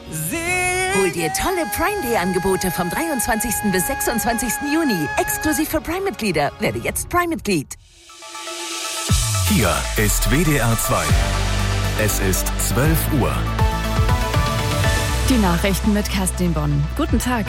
Hol dir tolle Prime-Day-Angebote vom 23. bis 26. Juni. Exklusiv für Prime-Mitglieder. Werde jetzt Prime-Mitglied. Hier ist WDR 2. Es ist 12 Uhr. Die Nachrichten mit Kerstin Bonn. Guten Tag.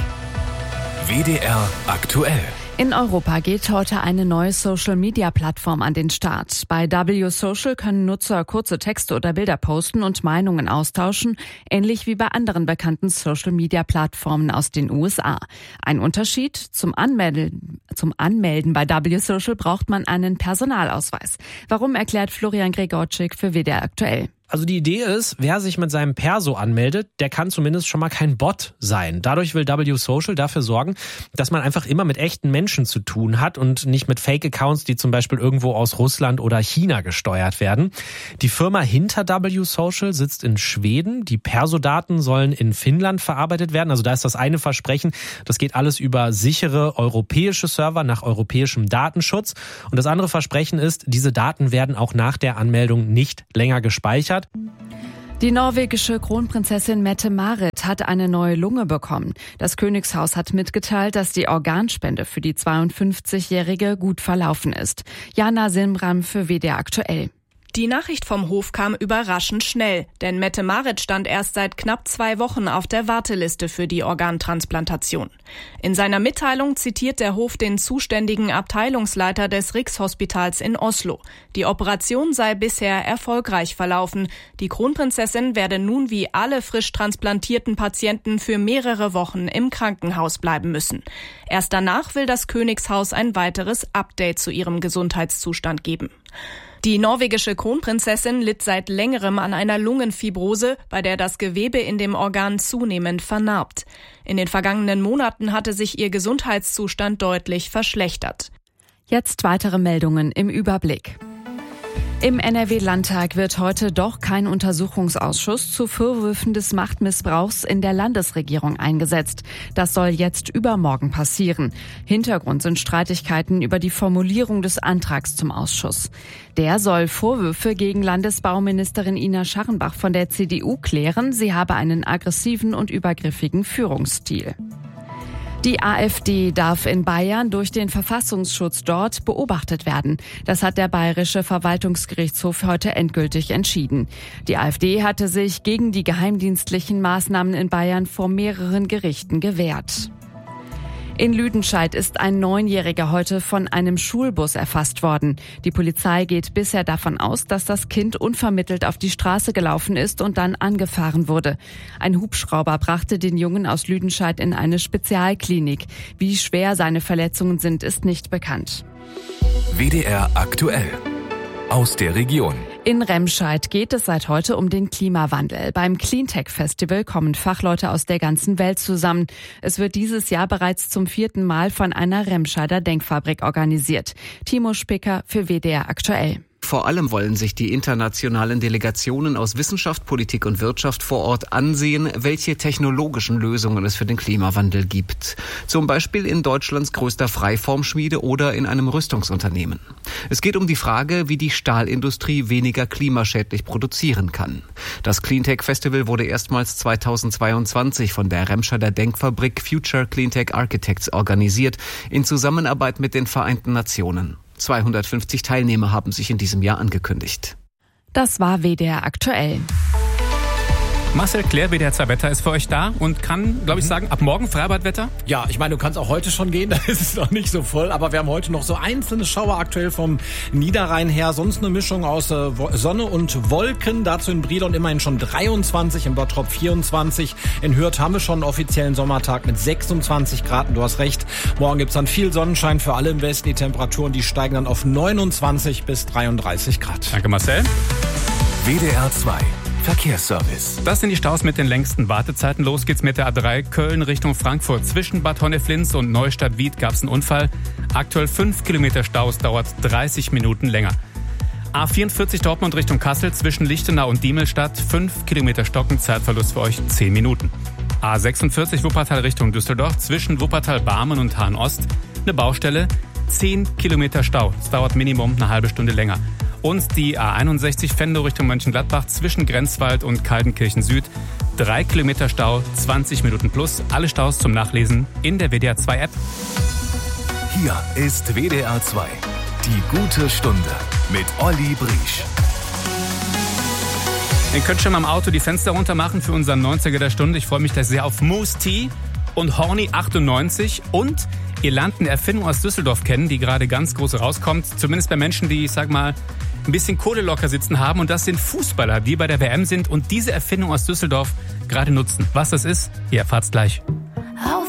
WDR aktuell. In Europa geht heute eine neue Social-Media-Plattform an den Start. Bei W Social können Nutzer kurze Texte oder Bilder posten und Meinungen austauschen, ähnlich wie bei anderen bekannten Social-Media-Plattformen aus den USA. Ein Unterschied: Zum Anmelden bei W Social braucht man einen Personalausweis. Warum, erklärt Florian Gregorczyk für WDR aktuell. Also die Idee ist, wer sich mit seinem Perso anmeldet, der kann zumindest schon mal kein Bot sein. Dadurch will W Social dafür sorgen, dass man einfach immer mit echten Menschen zu tun hat und nicht mit Fake-Accounts, die zum Beispiel irgendwo aus Russland oder China gesteuert werden. Die Firma hinter W Social sitzt in Schweden. Die Perso-Daten sollen in Finnland verarbeitet werden. Also da ist das eine Versprechen, das geht alles über sichere europäische Server nach europäischem Datenschutz. Und das andere Versprechen ist, diese Daten werden auch nach der Anmeldung nicht länger gespeichert. Die norwegische Kronprinzessin Mette-Marit hat eine neue Lunge bekommen. Das Königshaus hat mitgeteilt, dass die Organspende für die 52-Jährige gut verlaufen ist. Jana Simram für WDR aktuell. Die Nachricht vom Hof kam überraschend schnell, denn Mette-Marit stand erst seit knapp 2 Wochen auf der Warteliste für die Organtransplantation. In seiner Mitteilung zitiert der Hof den zuständigen Abteilungsleiter des Rikshospitals in Oslo. Die Operation sei bisher erfolgreich verlaufen. Die Kronprinzessin werde nun wie alle frisch transplantierten Patienten für mehrere Wochen im Krankenhaus bleiben müssen. Erst danach will das Königshaus ein weiteres Update zu ihrem Gesundheitszustand geben. Die norwegische Kronprinzessin litt seit längerem an einer Lungenfibrose, bei der das Gewebe in dem Organ zunehmend vernarbt. In den vergangenen Monaten hatte sich ihr Gesundheitszustand deutlich verschlechtert. Jetzt weitere Meldungen im Überblick. Im NRW-Landtag wird heute doch kein Untersuchungsausschuss zu Vorwürfen des Machtmissbrauchs in der Landesregierung eingesetzt. Das soll jetzt übermorgen passieren. Hintergrund sind Streitigkeiten über die Formulierung des Antrags zum Ausschuss. Der soll Vorwürfe gegen Landesbauministerin Ina Scharrenbach von der CDU klären. Sie habe einen aggressiven und übergriffigen Führungsstil. Die AfD darf in Bayern durch den Verfassungsschutz dort beobachtet werden. Das hat der Bayerische Verwaltungsgerichtshof heute endgültig entschieden. Die AfD hatte sich gegen die geheimdienstlichen Maßnahmen in Bayern vor mehreren Gerichten gewehrt. In Lüdenscheid ist ein 9-Jähriger heute von einem Schulbus erfasst worden. Die Polizei geht bisher davon aus, dass das Kind unvermittelt auf die Straße gelaufen ist und dann angefahren wurde. Ein Hubschrauber brachte den Jungen aus Lüdenscheid in eine Spezialklinik. Wie schwer seine Verletzungen sind, ist nicht bekannt. WDR aktuell. Aus der Region. In Remscheid geht es seit heute um den Klimawandel. Beim Cleantech-Festival kommen Fachleute aus der ganzen Welt zusammen. Es wird dieses Jahr bereits zum 4. Mal von einer Remscheider Denkfabrik organisiert. Timo Spicker für WDR aktuell. Vor allem wollen sich die internationalen Delegationen aus Wissenschaft, Politik und Wirtschaft vor Ort ansehen, welche technologischen Lösungen es für den Klimawandel gibt. Zum Beispiel in Deutschlands größter Freiformschmiede oder in einem Rüstungsunternehmen. Es geht um die Frage, wie die Stahlindustrie weniger klimaschädlich produzieren kann. Das Cleantech Festival wurde erstmals 2022 von der Remscheider Denkfabrik Future Cleantech Architects organisiert, in Zusammenarbeit mit den Vereinten Nationen. 250 Teilnehmer haben sich in diesem Jahr angekündigt. Das war WDR aktuell. Marcel Claire, WDR 2 Wetter ist für euch da und kann, glaube ich, sagen, ab morgen Freibadwetter? Ja, ich meine, du kannst auch heute schon gehen, da ist es noch nicht so voll, aber wir haben heute noch so einzelne Schauer aktuell vom Niederrhein her, sonst eine Mischung aus Sonne und Wolken, dazu in Brilon immerhin schon 23, in Bottrop 24, in Hürth haben wir schon einen offiziellen Sommertag mit 26 Grad, und du hast recht, morgen gibt's dann viel Sonnenschein für alle im Westen, die Temperaturen, die steigen dann auf 29 bis 33 Grad. Danke, Marcel. WDR 2 Verkehrsservice. Das sind die Staus mit den längsten Wartezeiten. Los geht's mit der A3 Köln Richtung Frankfurt. Zwischen Bad Honneflins und Neustadt-Wied gab's einen Unfall. Aktuell 5 Kilometer Staus, dauert 30 Minuten länger. A44 Dortmund Richtung Kassel zwischen Lichtenau und Diemelstadt. 5 Kilometer Stocken, Zeitverlust für euch 10 Minuten. A46 Wuppertal Richtung Düsseldorf zwischen Wuppertal-Barmen und Hahn-Ost. Eine Baustelle, 10 Kilometer Stau. Es dauert Minimum eine halbe Stunde länger. Und die A61 Venlo Richtung Mönchengladbach zwischen Grenzwald und Kaltenkirchen Süd. 3 Kilometer Stau, 20 Minuten plus. Alle Staus zum Nachlesen in der WDR 2 App. Hier ist WDR 2. Die gute Stunde mit Olli Briesch. Ihr könnt schon mal im Auto die Fenster runter machen für unseren 90er der Stunde. Ich freue mich da sehr auf Moose T und Horny 98. Und ihr lernt eine Erfindung aus Düsseldorf kennen, die gerade ganz groß rauskommt. Zumindest bei Menschen, die, ich sag mal, ein bisschen Kohle locker sitzen haben. Und das sind Fußballer, die bei der WM sind und diese Erfindung aus Düsseldorf gerade nutzen. Was das ist, ihr erfahrt's gleich. Auf